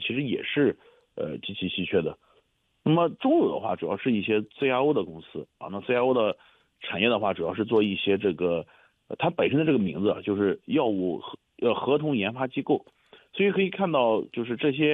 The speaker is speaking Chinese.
其实也是极其稀缺的。那么中游的话，主要是一些 CRO 的公司啊，那 CRO 的产业的话，主要是做一些这个它本身的这个名字就是药物合同研发机构，所以可以看到就是这些